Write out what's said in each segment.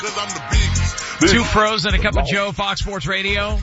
Two pros and a cup of Joe, Fox Sports Radio.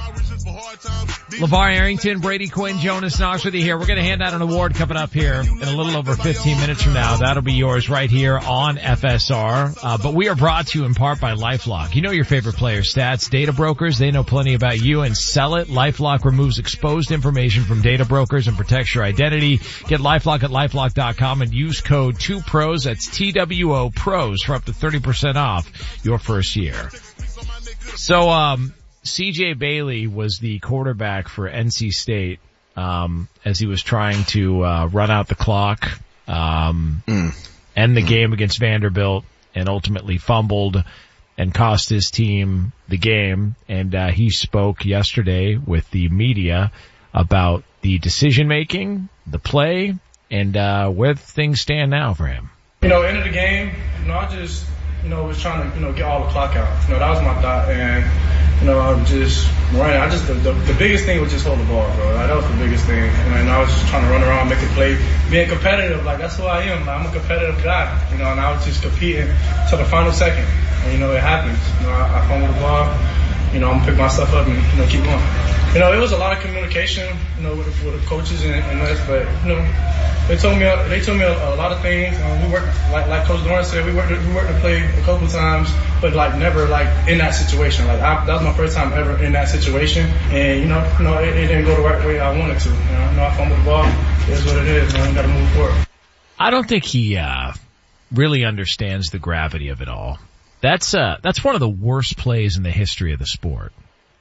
LeVar Arrington, Brady Quinn, Jonas Knox with you here. We're going to hand out an award coming up here in a little over 15 minutes from now. That'll be yours right here on FSR. But we are brought to you in part by LifeLock. You know your favorite player stats. Data brokers, they know plenty about you and sell it. LifeLock removes exposed information from data brokers and protects your identity. Get LifeLock at LifeLock.com and use code 2PROS. That's TWO PROS for up to 30% off your first year. So, C.J. Bailey was the quarterback for NC State, as he was trying to, run out the clock, end the game against Vanderbilt, and ultimately fumbled and cost his team the game. And, he spoke yesterday with the media about the decision making, the play, and, where things stand now for him. End of the game, I just, was trying to, get all the clock out. That was my thought. And, I'm just running. The biggest thing was just hold the ball, bro. That was the biggest thing. And I was just trying to run around, make a play, being competitive. That's who I am. I'm a competitive guy, and I was just competing to the final second. And, it happens. I fumbled the ball. I'm going to pick myself up and, keep going. It was a lot of communication, with the coaches and us, but, they told me a lot of things. We worked, like Coach Doran said, we worked to play a couple times, but never in that situation. That was my first time ever in that situation, and it didn't go the right way I wanted to. I fumbled the ball. It is what it is. We got to move forward. I don't think he really understands the gravity of it all. That's one of the worst plays in the history of the sport.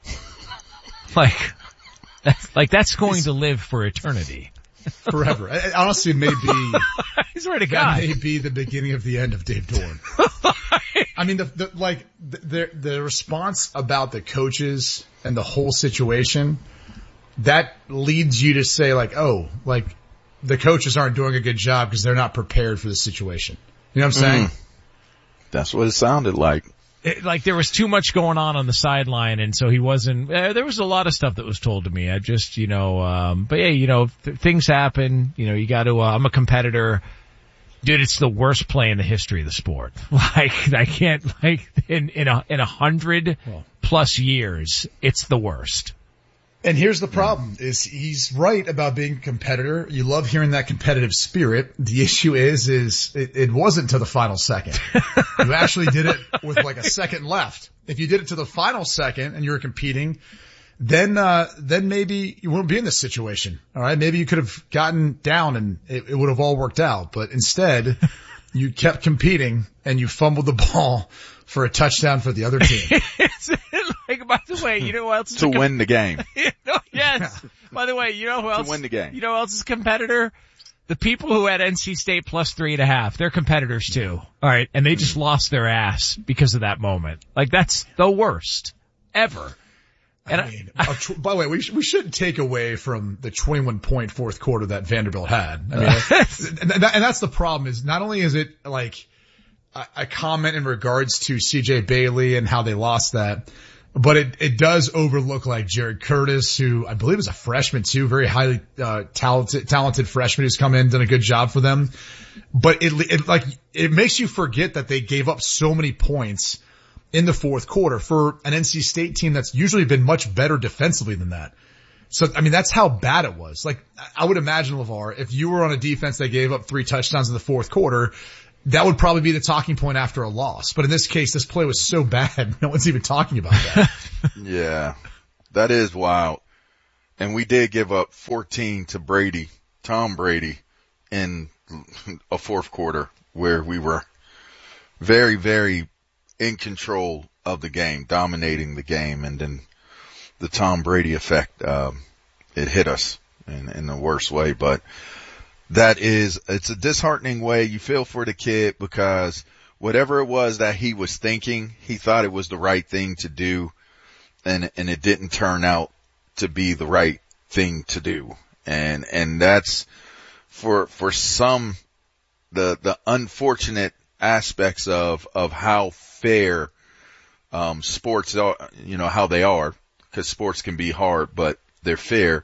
That's going to live for eternity. Forever. Honestly, maybe I swear to God, that may be the beginning of the end of Dave Doran. I mean, the response about the coaches and the whole situation, that leads you to say the coaches aren't doing a good job because they're not prepared for the situation. You know what I'm saying? That's what it sounded like. There was too much going on the sideline, and so he wasn't, there was a lot of stuff that was told to me. I just, but yeah, things happen, you gotta, I'm a competitor. Dude, it's the worst play in the history of the sport. I can't, in 100 plus years, it's the worst. And here's the problem is he's right about being a competitor. You love hearing that competitive spirit. The issue is it wasn't to the final second. You actually did it with a second left. If you did it to the final second and you were competing, then maybe you wouldn't be in this situation. All right. Maybe you could have gotten down and it would have all worked out. But instead you kept competing and you fumbled the ball for a touchdown for the other team. By the way, you know who else is to win the game. Yes. By the way, you know who else? To win the game. You know who else is a competitor? The people who had NC State plus 3.5. They're competitors too. All right. And they just lost their ass because of that moment. That's the worst ever. And by the way, we shouldn't take away from the 21-point fourth quarter that Vanderbilt had. I mean, and that's the problem is not only is it a comment in regards to C.J. Bailey and how they lost that, but it does overlook Jared Curtis, who I believe is a freshman too, very highly talented freshman who's come in, done a good job for them. But it makes you forget that they gave up so many points in the fourth quarter for an NC State team that's usually been much better defensively than that. So, I mean, that's how bad it was. I would imagine, LeVar, if you were on a defense that gave up 3 touchdowns in the fourth quarter, that would probably be the talking point after a loss. But in this case, this play was so bad, no one's even talking about that. Yeah, that is wild. And we did give up 14 to Tom Brady, in a fourth quarter where we were very, very in control of the game, dominating the game. And then the Tom Brady effect, it hit us in the worst way. But it's a disheartening way. You feel for the kid because whatever it was that he was thinking, he thought it was the right thing to do, and it didn't turn out to be the right thing to do. And that's for some, the unfortunate aspects of how fair, sports are, how they are, because sports can be hard, but they're fair.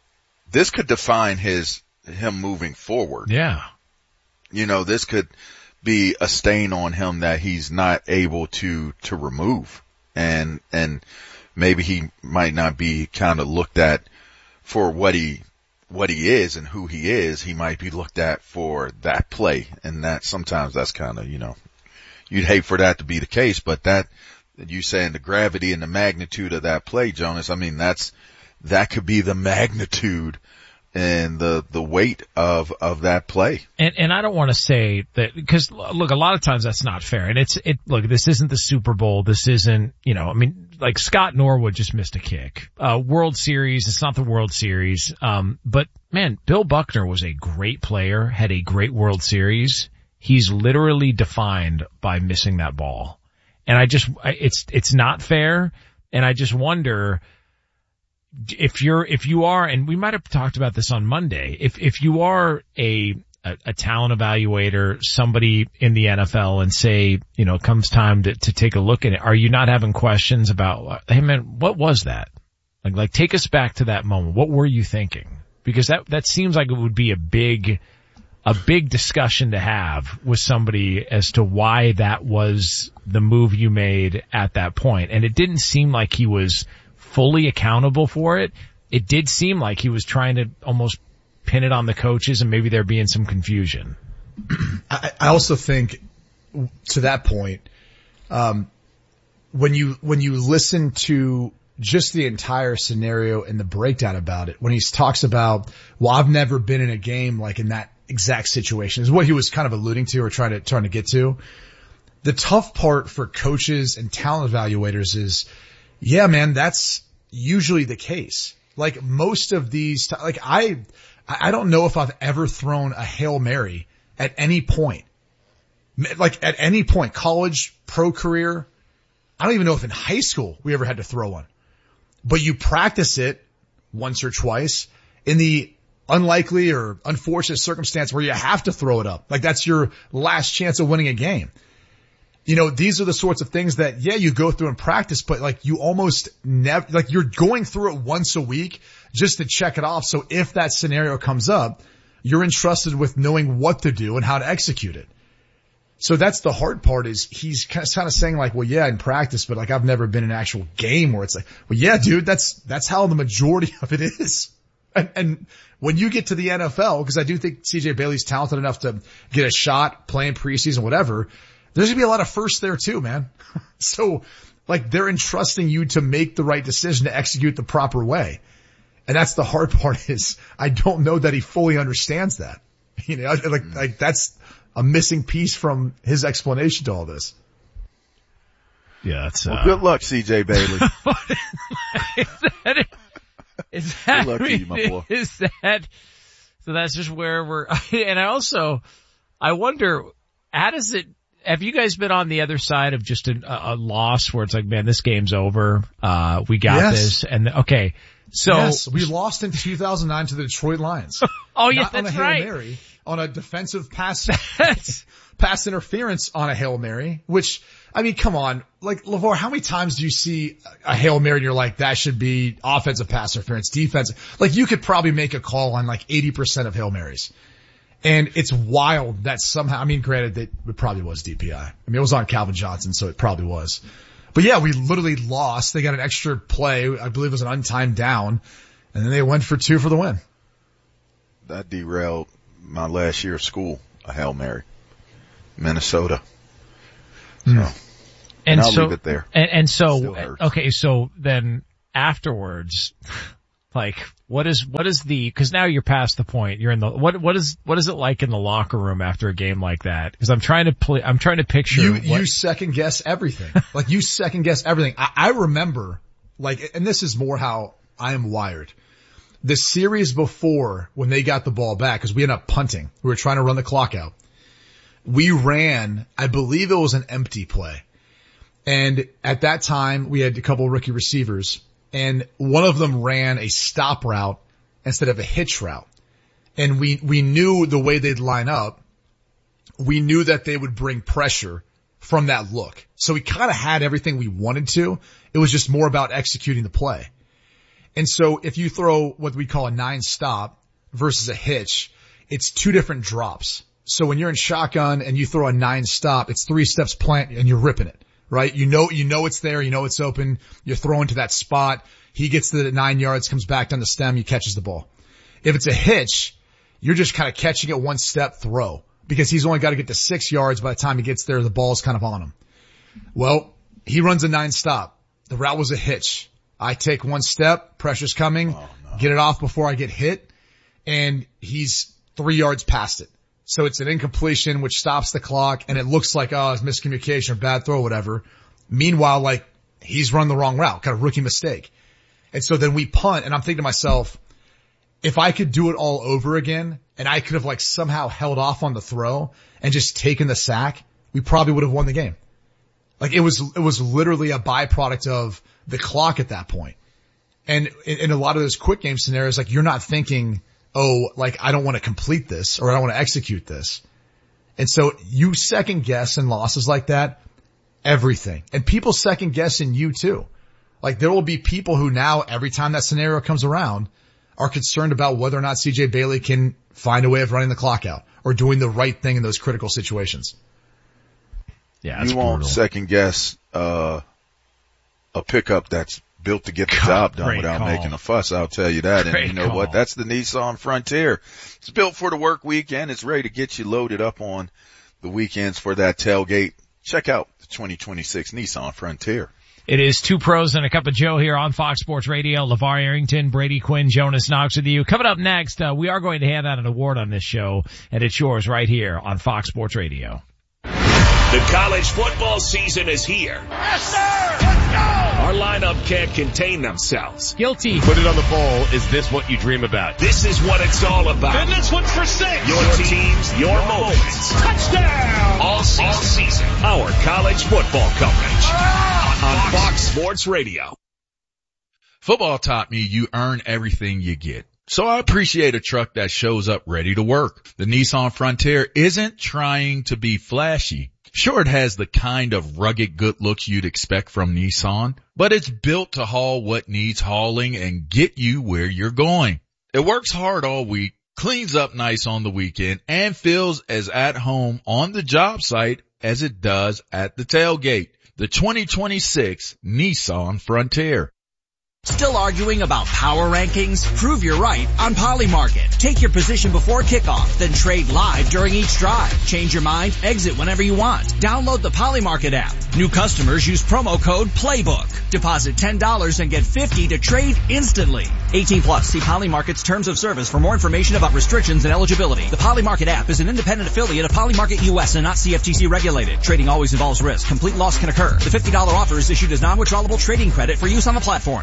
This could define him moving forward. Yeah. This could be a stain on him that he's not able to remove. And maybe he might not be kind of looked at for what he is and who he is. He might be looked at for that play. And that sometimes that's kind of, you'd hate for that to be the case, but that you saying the gravity and the magnitude of that play, Jonas, I mean, that could be the magnitude and the weight of that play. And I don't want to say that, because look, a lot of times that's not fair. And look, this isn't the Super Bowl. This isn't, like Scott Norwood just missed a kick. World Series, it's not the World Series. But man, Bill Buckner was a great player, had a great World Series. He's literally defined by missing that ball. And it's not fair. And I just wonder, if you are, and we might have talked about this on Monday, if you are a talent evaluator, somebody in the NFL, and say, it comes time to take a look at it, are you not having questions about, hey man, what was that? Like take us back to that moment. What were you thinking? Because that seems like it would be a big discussion to have with somebody as to why that was the move you made at that point. And it didn't seem like he was fully accountable for it. It did seem like he was trying to almost pin it on the coaches, and maybe there being some confusion. I also think, to that point, when you listen to just the entire scenario and the breakdown about it, when he talks about, well, I've never been in a game like in that exact situation, is what he was kind of alluding to or trying to get to. The tough part for coaches and talent evaluators is, yeah, man, that's usually the case. Like most of these, like I don't know if I've ever thrown a Hail Mary at any point. Like at any point, college, pro career. I don't even know if in high school we ever had to throw one. But you practice it once or twice in the unlikely or unfortunate circumstance where you have to throw it up. Like that's your last chance of winning a game. These are the sorts of things that, yeah, you go through in practice, but like you almost never, like you're going through it once a week just to check it off. So if that scenario comes up, you're entrusted with knowing what to do and how to execute it. So that's the hard part, is he's kind of saying like, well, yeah, in practice, but like I've never been in an actual game where it's like, well, yeah, dude, that's how the majority of it is. And when you get to the NFL, because I do think CJ Bailey's talented enough to get a shot playing preseason, whatever, there's gonna be a lot of firsts there too, man. So like they're entrusting you to make the right decision to execute the proper way. And that's the hard part, is I don't know that he fully understands that. Like that's a missing piece from his explanation to all this. Yeah, that's, well, good luck, CJ Bailey. Is that, good luck to you, my boy. So that's just where we're, and I wonder, have you guys been on the other side of just a loss where it's like, man, this game's over. We got this. And okay. So yes, we lost in 2009 to the Detroit Lions. Oh yeah, not that's on a Hail right. Mary, on a defensive pass interference on a Hail Mary, which, I mean, come on. Like, LeVar, how many times do you see a Hail Mary and you're like, that should be offensive pass interference, defensive? Like, you could probably make a call on like 80% of Hail Marys. And it's wild that somehow, I mean, granted that it probably was DPI. I mean, it was on Calvin Johnson, so it probably was. But yeah, we literally lost. They got an extra play. I believe it was an untimed down. And then they went for 2 for the win. That derailed my last year of school, a Hail Mary. Minnesota. So, and I'll leave it there. And so, okay, so then afterwards, like, what is cause now you're past the point. You're in the, what is it like in the locker room after a game like that? Cause I'm trying to picture. You second guess everything. Like you second guess everything. I remember, like, and this is more how I am wired. The series before, when they got the ball back, cause we ended up punting. We were trying to run the clock out. We ran, I believe it was an empty play. And at that time, we had a couple of rookie receivers. And one of them ran a stop route instead of a hitch route. And we knew the way they'd line up. We knew that they would bring pressure from that look. So we kind of had everything we wanted to. It was just more about executing the play. And so if you throw what we call a 9 stop versus a hitch, it's 2 different drops. So when you're in shotgun and you throw a 9-stop, it's 3 steps plant and you're ripping it, right? You know it's there. You know it's open. You're throwing to that spot. He gets to the 9 yards, comes back down the stem. He catches the ball. If it's a hitch, you're just kind of catching it 1 step throw because he's only got to get to 6 yards. By the time he gets there, the ball's kind of on him. Well, he runs a 9-stop. The route was a hitch. I take 1 step, pressure's coming, get it off before I get hit, and he's 3 yards past it. So it's an incompletion, which stops the clock, and it looks like, it's miscommunication or bad throw, whatever. Meanwhile, like, he's run the wrong route, kind of rookie mistake. And so then we punt, and I'm thinking to myself, if I could do it all over again, and I could have like somehow held off on the throw and just taken the sack, we probably would have won the game. Like it was literally a byproduct of the clock at that point. And in a lot of those quick game scenarios, like you're not thinking, like I don't want to complete this or I don't want to execute this. And so you second guess in losses like that, everything. And people second guess in you too. Like there will be people who now every time that scenario comes around are concerned about whether or not CJ Bailey can find a way of running the clock out or doing the right thing in those critical situations. Yeah, that's you won't brutal. second guess a pickup that's built to get the job done without making a fuss. I'll tell you that. And you know what? That's the Nissan Frontier. It's built for the work week and it's ready to get you loaded up on the weekends for that tailgate. Check out the 2026 Nissan Frontier. It is 2 pros and a cup of Joe here on Fox Sports Radio. LeVar Arrington, Brady Quinn, Jonas Knox with you. Coming up next, we are going to hand out an award on this show, and it's yours right here on Fox Sports Radio. The college football season is here. Yes, sir! Let's go! Our lineup can't contain themselves. Guilty. Put it on the poll. Is this what you dream about? This is what it's all about. And this one's for 6. Your teams, your moments. Touchdown! All season. Our college football coverage. On Fox Sports Radio. Football taught me you earn everything you get. So I appreciate a truck that shows up ready to work. The Nissan Frontier isn't trying to be flashy. Sure, it has the kind of rugged good looks you'd expect from Nissan, but it's built to haul what needs hauling and get you where you're going. It works hard all week, cleans up nice on the weekend, and feels as at home on the job site as it does at the tailgate. The 2026 Nissan Frontier. Still arguing about power rankings? Prove you're right on Polymarket. Take your position before kickoff, then trade live during each drive. Change your mind, exit whenever you want. Download the Polymarket app. New customers use promo code PLAYBOOK. Deposit $10 and get $50 to trade instantly. 18 plus. See Polymarket's terms of service for more information about restrictions and eligibility. The Polymarket app is an independent affiliate of Polymarket US and not CFTC regulated. Trading always involves risk. Complete loss can occur. The $50 offer is issued as non-withdrawable trading credit for use on the platform.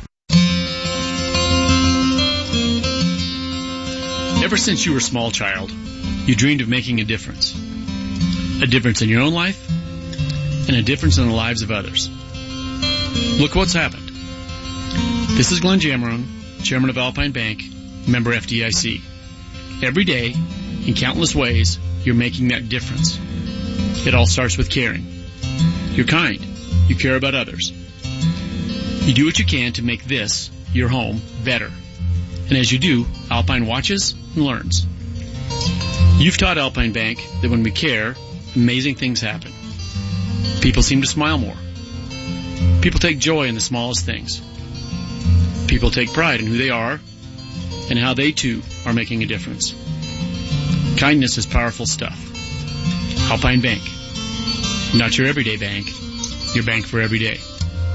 Ever since you were a small child, you dreamed of making a difference. A difference in your own life, and a difference in the lives of others. Look what's happened. This is Glenn Jamarone, Chairman of Alpine Bank, member FDIC. Every day, in countless ways, you're making that difference. It all starts with caring. You're kind. You care about others. You do what you can to make this, your home, better. And as you do, Alpine watches and learns. You've taught Alpine Bank that when we care, amazing things happen. People seem to smile more. People take joy in the smallest things. People take pride in who they are and how they too are making a difference. Kindness is powerful stuff. Alpine Bank. Not your everyday bank, your bank for every day.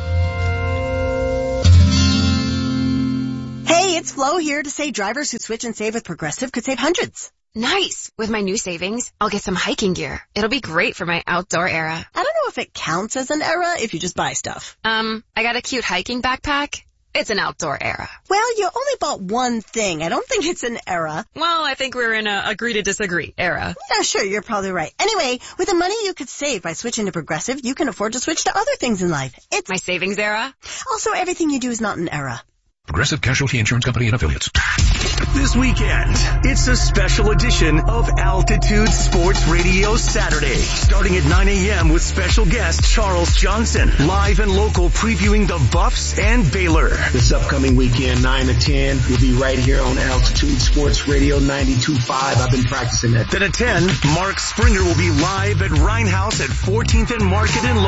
Hey, it's Flo here to say drivers who switch and save with Progressive could save hundreds. Nice! With my new savings, I'll get some hiking gear. It'll be great for my outdoor era. I don't know if it counts as an era if you just buy stuff. I got a cute hiking backpack. It's an outdoor era. Well, you only bought one thing. I don't think it's an era. Well, I think we're in a agree to disagree era. Yeah, sure, you're probably right. Anyway, with the money you could save by switching to Progressive, you can afford to switch to other things in life. It's my savings era. Also, everything you do is not an era. Progressive Casualty Insurance Company and Affiliates. This weekend, it's a special edition of Altitude Sports Radio Saturday, starting at 9 a.m. with special guest Charles Johnson, live and local previewing the Buffs and Baylor. This upcoming weekend, 9 to 10, we'll be right here on Altitude Sports Radio 92.5. I've been practicing that. Then at 10, Mark Springer will be live at Rhinehouse at 14th and Market in